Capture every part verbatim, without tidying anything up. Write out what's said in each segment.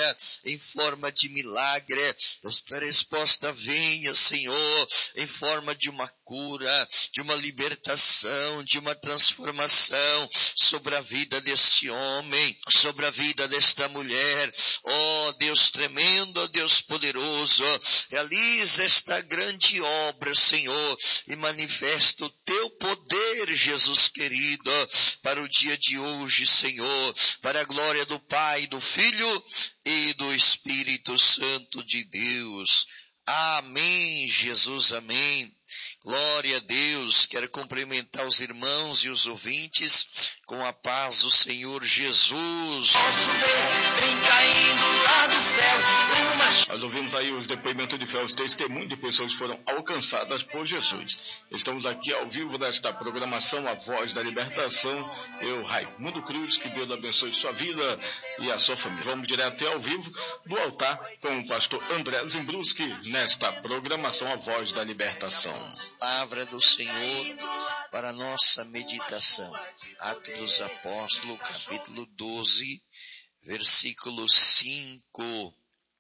venha em forma de milagre. Esta resposta venha, Senhor, em forma de uma cura, de uma libertação, de uma transformação sobre a vida deste homem, sobre a vida desta mulher. Ó Deus tremendo, ó Deus poderoso, realiza esta grande obra, Senhor, e manifesta o teu poder, Jesus querido, para o dia de hoje, Senhor, para a glória do Pai, do Filho e do Espírito Santo de Deus. Amém, Jesus, amém. Glória a Deus. Quero cumprimentar os irmãos e os ouvintes com a paz do Senhor Jesus. Posso ver, vem caindo lá do céu. Nós ouvimos aí os depoimentos de fé, os testemunhos de pessoas que foram alcançadas por Jesus. Estamos aqui ao vivo nesta programação A Voz da Libertação. Eu, Raimundo Cruz, que Deus abençoe sua vida e a sua família. Vamos direto ao vivo do altar com o pastor André Zimbruski nesta programação A Voz da Libertação. Palavra do Senhor para a nossa meditação. Atos dos Apóstolos, capítulo doze, versículo cinco.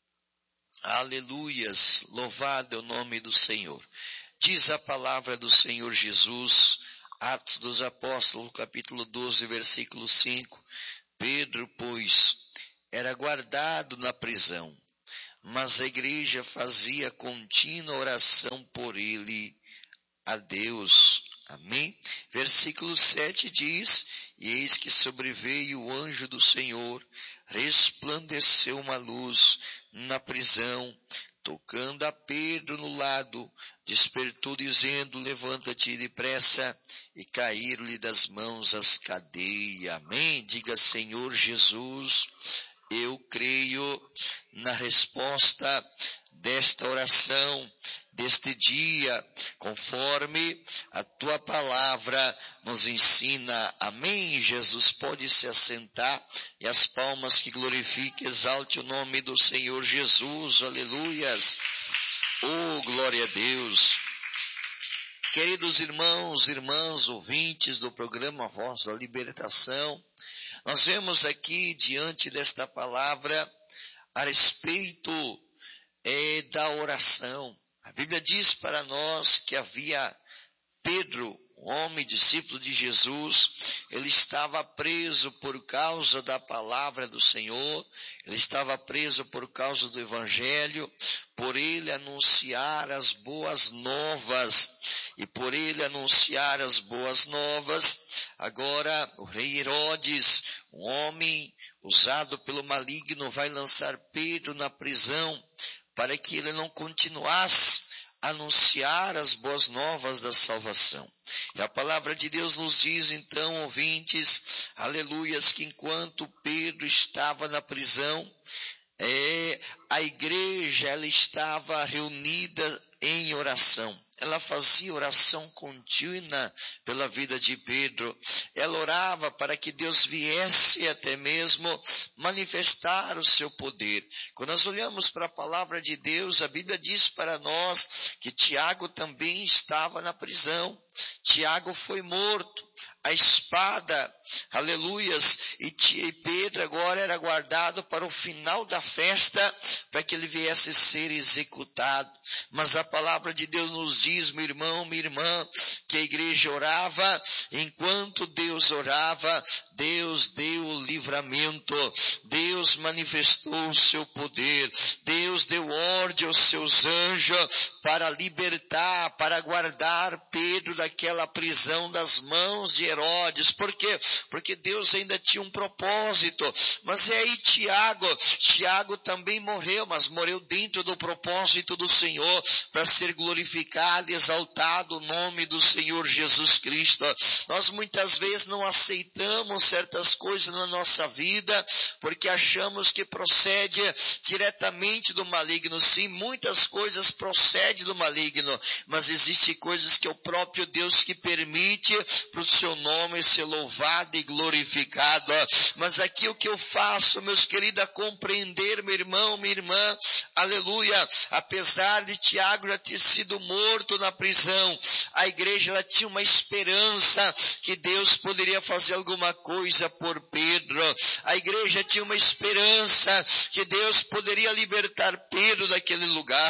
Aleluias, louvado é o nome do Senhor. Diz a palavra do Senhor Jesus, Atos dos Apóstolos, capítulo doze, versículo cinco. Pedro, pois, era guardado na prisão, mas a igreja fazia contínua oração por ele a Deus. Amém? Versículo sete diz: e eis que sobreveio o anjo do Senhor, resplandeceu uma luz na prisão, tocando a Pedro no lado, despertou dizendo: levanta-te depressa, e caíram-lhe das mãos as cadeias. Amém? Diga: Senhor Jesus, eu creio na resposta desta oração, deste dia, conforme a tua palavra nos ensina. Amém, Jesus? Pode se assentar, e as palmas que glorifiquem, exalte o nome do Senhor Jesus. Aleluias. Oh, glória a Deus. Queridos irmãos, irmãs, ouvintes do programa Voz da Libertação, nós vemos aqui diante desta palavra a respeito é, da oração. A Bíblia diz para nós que havia Pedro, homem, discípulo de Jesus, ele estava preso por causa da palavra do Senhor, ele estava preso por causa do Evangelho, por ele anunciar as boas novas, e por ele anunciar as boas novas, agora o rei Herodes, um homem usado pelo maligno, vai lançar Pedro na prisão, para que ele não continuasse a anunciar as boas novas da salvação. E a palavra de Deus nos diz então, ouvintes, aleluias, que enquanto Pedro estava na prisão, é, a igreja ela estava reunida em oração. Ela fazia oração contínua pela vida de Pedro. Ela orava para que Deus viesse até mesmo manifestar o seu poder. Quando nós olhamos para a palavra de Deus, a Bíblia diz para nós que Tiago também estava na prisão. Tiago foi morto. A espada, aleluias, e Pedro agora era guardado para o final da festa, para que ele viesse a ser executado. Mas a palavra de Deus nos diz, meu irmão, minha irmã, que a igreja orava, enquanto Deus orava, Deus deu o livramento, Deus manifestou o seu poder, Deus deu ordem aos seus anjos para libertar, para guardar Pedro daquela prisão das mãos de Herodes. Por quê? Porque Deus ainda tinha um propósito. Mas é aí Tiago, Tiago também morreu, mas morreu dentro do propósito do Senhor, para ser glorificado e exaltado o nome do Senhor Jesus Cristo. Nós muitas vezes não aceitamos certas coisas na nossa vida, porque achamos que procede diretamente do maligno. Sim, muitas coisas procedem do maligno, mas existem coisas que é o próprio Deus que permite para o seu nome ser louvado e glorificado. Mas aqui o que eu faço, meus queridos, é compreender, meu irmão, minha irmã, aleluia, apesar de Tiago já ter sido morto na prisão, a igreja ela tinha uma esperança que Deus poderia fazer alguma coisa coisa por Pedro. A igreja tinha uma esperança que Deus poderia libertar Pedro daquele lugar.